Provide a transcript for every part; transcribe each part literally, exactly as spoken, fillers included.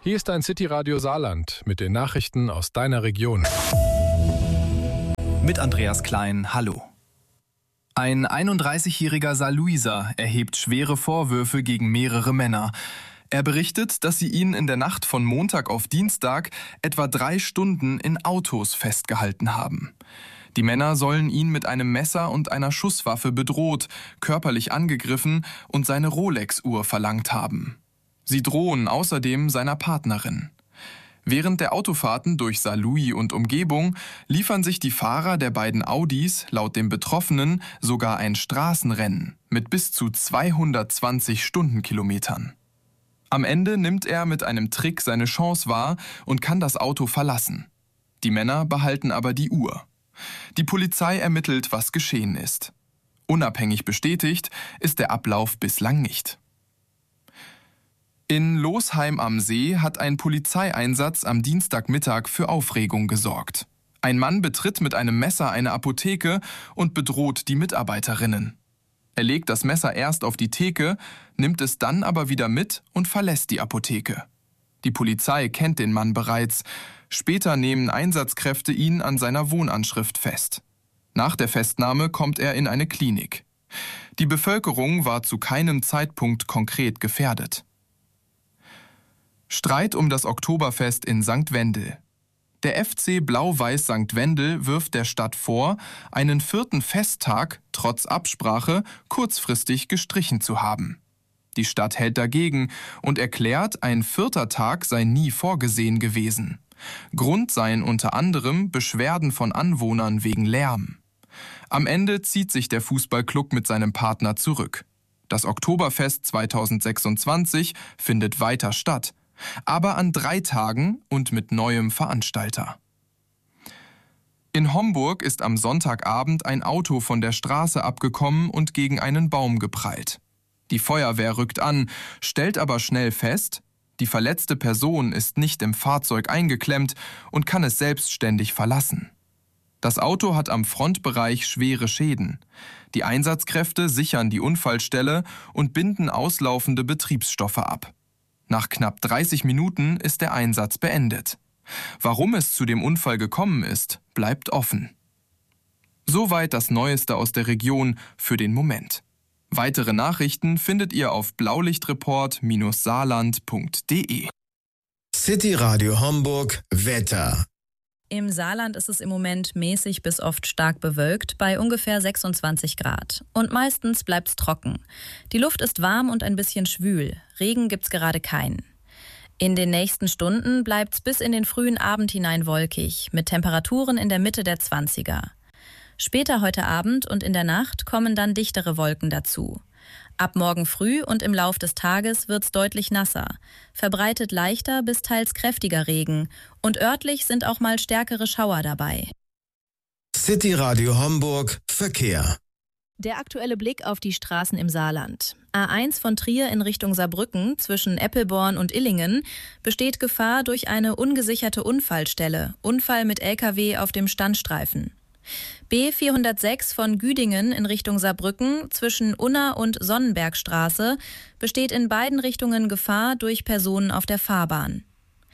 Hier ist dein City-Radio Saarland mit den Nachrichten aus deiner Region. Mit Andreas Klein, hallo. Ein einunddreißigjähriger Saarlouiser erhebt schwere Vorwürfe gegen mehrere Männer. Er berichtet, dass sie ihn in der Nacht von Montag auf Dienstag etwa drei Stunden in Autos festgehalten haben. Die Männer sollen ihn mit einem Messer und einer Schusswaffe bedroht, körperlich angegriffen und seine Rolex-Uhr verlangt haben. Sie drohen außerdem seiner Partnerin. Während der Autofahrten durch Saarlouis und Umgebung liefern sich die Fahrer der beiden Audis laut dem Betroffenen sogar ein Straßenrennen mit bis zu zweihundertzwanzig Stundenkilometern. Am Ende nimmt er mit einem Trick seine Chance wahr und kann das Auto verlassen. Die Männer behalten aber die Uhr. Die Polizei ermittelt, was geschehen ist. Unabhängig bestätigt ist der Ablauf bislang nicht. In Losheim am See hat ein Polizeieinsatz am Dienstagmittag für Aufregung gesorgt. Ein Mann betritt mit einem Messer eine Apotheke und bedroht die Mitarbeiterinnen. Er legt das Messer erst auf die Theke, nimmt es dann aber wieder mit und verlässt die Apotheke. Die Polizei kennt den Mann bereits. Später nehmen Einsatzkräfte ihn an seiner Wohnanschrift fest. Nach der Festnahme kommt er in eine Klinik. Die Bevölkerung war zu keinem Zeitpunkt konkret gefährdet. Streit um das Oktoberfest in Sankt Wendel. Der F C Blau-Weiß Sankt Wendel wirft der Stadt vor, einen vierten Festtag, trotz Absprache, kurzfristig gestrichen zu haben. Die Stadt hält dagegen und erklärt, ein vierter Tag sei nie vorgesehen gewesen. Grund seien unter anderem Beschwerden von Anwohnern wegen Lärm. Am Ende zieht sich der Fußballclub mit seinem Partner zurück. Das Oktoberfest zweitausendsechsundzwanzig findet weiter statt, aber an drei Tagen und mit neuem Veranstalter. In Homburg ist am Sonntagabend ein Auto von der Straße abgekommen und gegen einen Baum geprallt. Die Feuerwehr rückt an, stellt aber schnell fest, die verletzte Person ist nicht im Fahrzeug eingeklemmt und kann es selbstständig verlassen. Das Auto hat am Frontbereich schwere Schäden. Die Einsatzkräfte sichern die Unfallstelle und binden auslaufende Betriebsstoffe ab. Nach knapp dreißig Minuten ist der Einsatz beendet. Warum es zu dem Unfall gekommen ist, bleibt offen. Soweit das Neueste aus der Region für den Moment. Weitere Nachrichten findet ihr auf blaulichtreport Bindestrich saarland Punkt de. City Radio Homburg Wetter. Im Saarland ist es im Moment mäßig bis oft stark bewölkt bei ungefähr sechsundzwanzig Grad. Und meistens bleibt's trocken. Die Luft ist warm und ein bisschen schwül. Regen gibt's gerade keinen. In den nächsten Stunden bleibt's bis in den frühen Abend hinein wolkig, mit Temperaturen in der Mitte der zwanziger. Später heute Abend und in der Nacht kommen dann dichtere Wolken dazu. Ab morgen früh und im Lauf des Tages wird's deutlich nasser, verbreitet leichter bis teils kräftiger Regen und örtlich sind auch mal stärkere Schauer dabei. City Radio Homburg Verkehr. Der aktuelle Blick auf die Straßen im Saarland. A eins von Trier in Richtung Saarbrücken zwischen Eppelborn und Illingen besteht Gefahr durch eine ungesicherte Unfallstelle, Unfall mit L K W auf dem Standstreifen. B vierhundertsechs von Güdingen in Richtung Saarbrücken zwischen Unna und Sonnenbergstraße besteht in beiden Richtungen Gefahr durch Personen auf der Fahrbahn.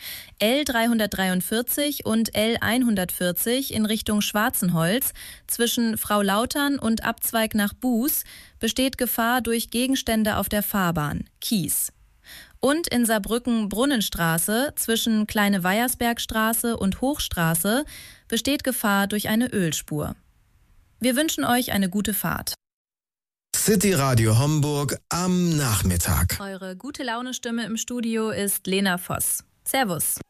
L dreihundertdreiundvierzig und L hundertvierzig in Richtung Schwarzenholz zwischen Frau Lautern und Abzweig nach Buß besteht Gefahr durch Gegenstände auf der Fahrbahn, Kies. Und in Saarbrücken Brunnenstraße zwischen Kleine Weiersbergstraße und Hochstraße besteht Gefahr durch eine Ölspur. Wir wünschen euch eine gute Fahrt. City Radio Homburg am Nachmittag. Eure gute Laune-Stimme im Studio ist Lena Voss. Servus.